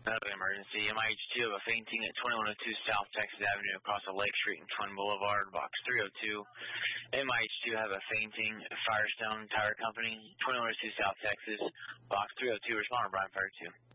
Another emergency. MIH2 have a fainting at 2102 South Texas Avenue across the Lake Street and Twin Boulevard, box 302. MIH2 have a fainting at Firestone Tire Company, 2102 South Texas, box 302. Responder Brian Fire 2.